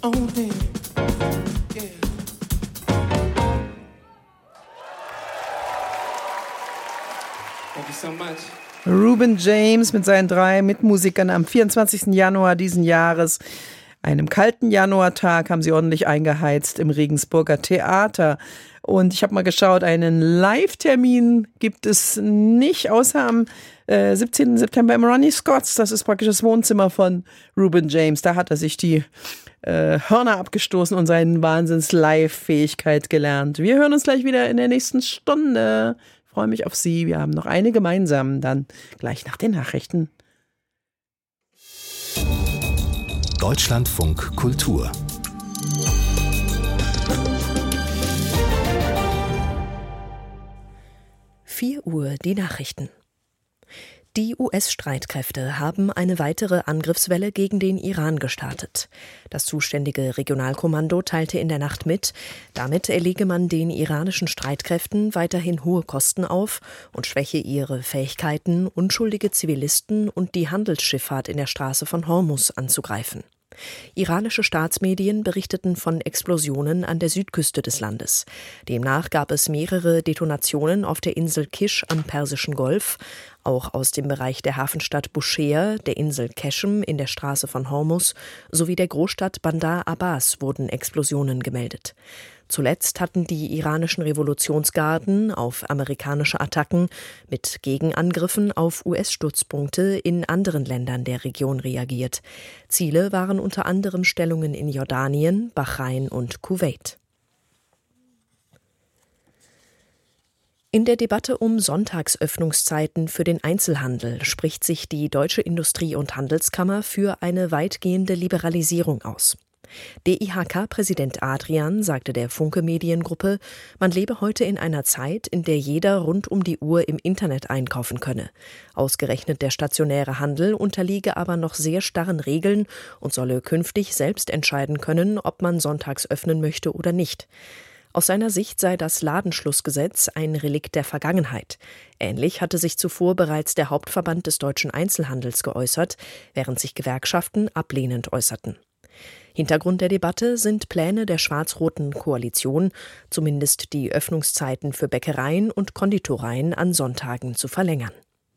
Oh, damn. Yeah. Thank you so much. Reuben James mit seinen 3 Mitmusikern am 24. Januar diesen Jahres. Einem kalten Januartag haben sie ordentlich eingeheizt im Regensburger Theater. Und ich habe mal geschaut, einen Live-Termin gibt es nicht, außer am 17. September im Ronnie Scott's. Das ist praktisch das Wohnzimmer von Reuben James. Da hat er sich die Hörner abgestoßen und seine Wahnsinns-Live-Fähigkeit gelernt. Wir hören uns gleich wieder in der nächsten Stunde. Ich freue mich auf Sie. Wir haben noch eine gemeinsam, dann gleich nach den Nachrichten. Deutschlandfunk Kultur. Uhr die Nachrichten. Die US-Streitkräfte haben eine weitere Angriffswelle gegen den Iran gestartet. Das zuständige Regionalkommando teilte in der Nacht mit, damit erlege man den iranischen Streitkräften weiterhin hohe Kosten auf und schwäche ihre Fähigkeiten, unschuldige Zivilisten und die Handelsschifffahrt in der Straße von Hormuz anzugreifen. Iranische Staatsmedien berichteten von Explosionen an der Südküste des Landes. Demnach gab es mehrere Detonationen auf der Insel Kish am Persischen Golf. Auch aus dem Bereich der Hafenstadt Bushehr, der Insel Keshem in der Straße von Hormuz sowie der Großstadt Bandar Abbas wurden Explosionen gemeldet. Zuletzt hatten die iranischen Revolutionsgarden auf amerikanische Attacken mit Gegenangriffen auf US-Stützpunkte in anderen Ländern der Region reagiert. Ziele waren unter anderem Stellungen in Jordanien, Bahrain und Kuwait. In der Debatte um Sonntagsöffnungszeiten für den Einzelhandel spricht sich die Deutsche Industrie- und Handelskammer für eine weitgehende Liberalisierung aus. DIHK-Präsident Adrian sagte der Funke Mediengruppe, man lebe heute in einer Zeit, in der jeder rund um die Uhr im Internet einkaufen könne. Ausgerechnet der stationäre Handel unterliege aber noch sehr starren Regeln und solle künftig selbst entscheiden können, ob man sonntags öffnen möchte oder nicht. Aus seiner Sicht sei das Ladenschlussgesetz ein Relikt der Vergangenheit. Ähnlich hatte sich zuvor bereits der Hauptverband des deutschen Einzelhandels geäußert, während sich Gewerkschaften ablehnend äußerten. Hintergrund der Debatte sind Pläne der schwarz-roten Koalition, zumindest die Öffnungszeiten für Bäckereien und Konditoreien an Sonntagen zu verlängern.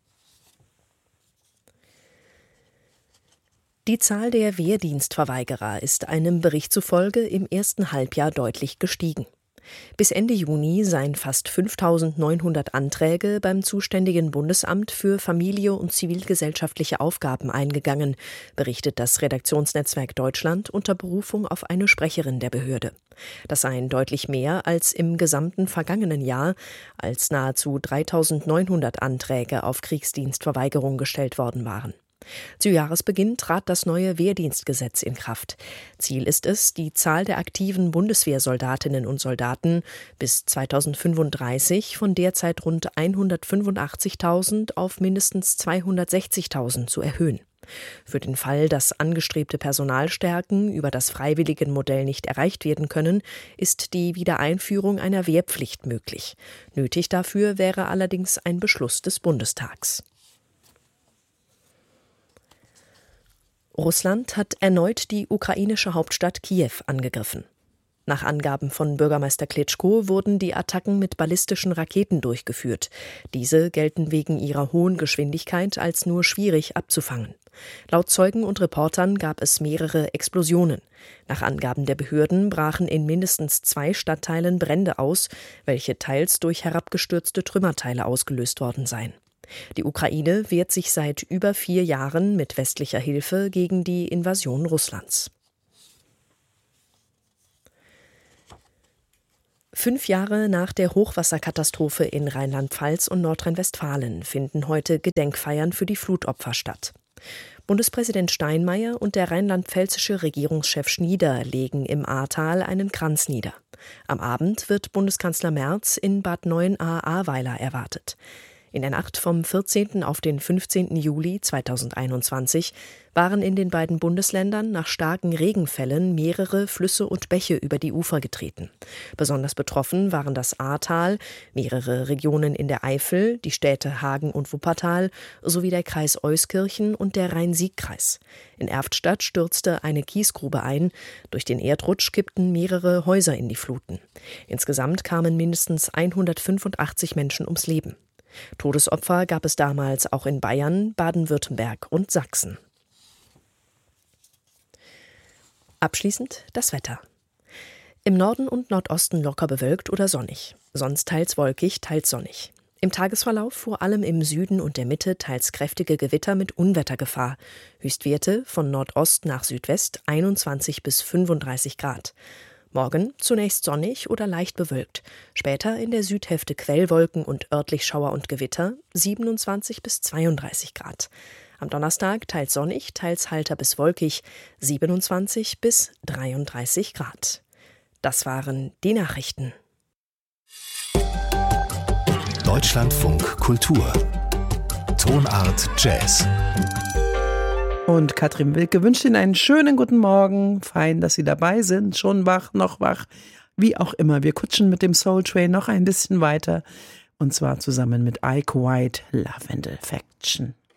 Die Zahl der Wehrdienstverweigerer ist einem Bericht zufolge im ersten Halbjahr deutlich gestiegen. Bis Ende Juni seien fast 5.900 Anträge beim zuständigen Bundesamt für Familie und zivilgesellschaftliche Aufgaben eingegangen, berichtet das Redaktionsnetzwerk Deutschland unter Berufung auf eine Sprecherin der Behörde. Das seien deutlich mehr als im gesamten vergangenen Jahr, als nahezu 3.900 Anträge auf Kriegsdienstverweigerung gestellt worden waren. Zu Jahresbeginn trat das neue Wehrdienstgesetz in Kraft. Ziel ist es, die Zahl der aktiven Bundeswehrsoldatinnen und Soldaten bis 2035 von derzeit rund 185.000 auf mindestens 260.000 zu erhöhen. Für den Fall, dass angestrebte Personalstärken über das Freiwilligenmodell nicht erreicht werden können, ist die Wiedereinführung einer Wehrpflicht möglich. Nötig dafür wäre allerdings ein Beschluss des Bundestags. Russland hat erneut die ukrainische Hauptstadt Kiew angegriffen. Nach Angaben von Bürgermeister Klitschko wurden die Attacken mit ballistischen Raketen durchgeführt. Diese gelten wegen ihrer hohen Geschwindigkeit als nur schwierig abzufangen. Laut Zeugen und Reportern gab es mehrere Explosionen. Nach Angaben der Behörden brachen in mindestens 2 Stadtteilen Brände aus, welche teils durch herabgestürzte Trümmerteile ausgelöst worden seien. Die Ukraine wehrt sich seit über 4 Jahren mit westlicher Hilfe gegen die Invasion Russlands. 5 Jahre nach der Hochwasserkatastrophe in Rheinland-Pfalz und Nordrhein-Westfalen finden heute Gedenkfeiern für die Flutopfer statt. Bundespräsident Steinmeier und der rheinland-pfälzische Regierungschef Schnieder legen im Ahrtal einen Kranz nieder. Am Abend wird Bundeskanzler Merz in Bad Neuenahr-Ahrweiler erwartet. In der Nacht vom 14. auf den 15. Juli 2021 waren in den beiden Bundesländern nach starken Regenfällen mehrere Flüsse und Bäche über die Ufer getreten. Besonders betroffen waren das Ahrtal, mehrere Regionen in der Eifel, die Städte Hagen und Wuppertal sowie der Kreis Euskirchen und der Rhein-Sieg-Kreis. In Erftstadt stürzte eine Kiesgrube ein. Durch den Erdrutsch kippten mehrere Häuser in die Fluten. Insgesamt kamen mindestens 185 Menschen ums Leben. Todesopfer gab es damals auch in Bayern, Baden-Württemberg und Sachsen. Abschließend das Wetter. Im Norden und Nordosten locker bewölkt oder sonnig. Sonst teils wolkig, teils sonnig. Im Tagesverlauf vor allem im Süden und der Mitte teils kräftige Gewitter mit Unwettergefahr. Höchstwerte von Nordost nach Südwest 21 bis 35 Grad. Morgen zunächst sonnig oder leicht bewölkt. Später in der Südhälfte Quellwolken und örtlich Schauer und Gewitter 27 bis 32 Grad. Am Donnerstag teils sonnig, teils heiter bis wolkig 27 bis 33 Grad. Das waren die Nachrichten. Deutschlandfunk Kultur. Tonart Jazz. Und Katrin Wilke wünscht Ihnen einen schönen guten Morgen. Fein, dass Sie dabei sind. Schon wach, noch wach. Wie auch immer, wir kutschen mit dem Soul Train noch ein bisschen weiter. Und zwar zusammen mit Ike White, Love and Affection.